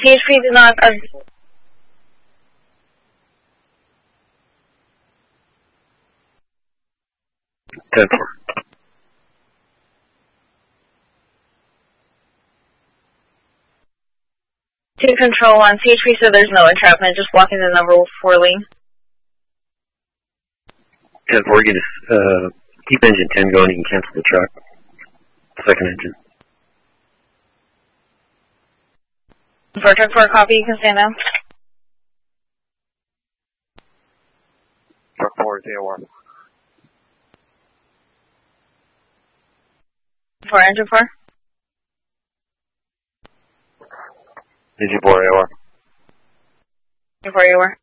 CHP did not... 10-4. To Control 1, CHP said there's no entrapment, just blocking the number 4 lane. 10-4, keep engine 10 going, you can cancel the truck. Second engine. For truck 4, copy, you can stand down. Truck 4 is AOR. For engine 4. Engine 4 AOR. Before you were.